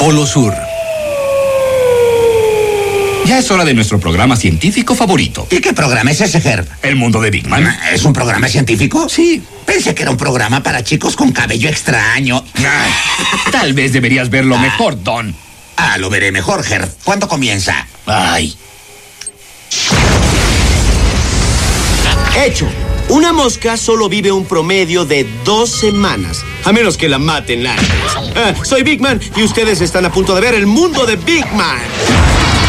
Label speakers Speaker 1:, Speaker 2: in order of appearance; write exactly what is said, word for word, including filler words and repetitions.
Speaker 1: Polo Sur. Ya es hora de nuestro programa científico favorito.
Speaker 2: ¿Y qué programa es ese, Herb?
Speaker 1: El mundo de Big Man.
Speaker 2: ¿Es un programa científico?
Speaker 1: Sí.
Speaker 2: Pensé que era un programa para chicos con cabello extraño.
Speaker 1: Ay, tal vez deberías verlo ah. mejor, Don.
Speaker 2: Ah, lo veré mejor, Herb. ¿Cuándo comienza?
Speaker 1: Ay.
Speaker 3: Hecho. Una mosca solo vive un promedio de dos semanas, a menos que la maten antes. Ah, soy Big Man y ustedes están a punto de ver el mundo de Big Man.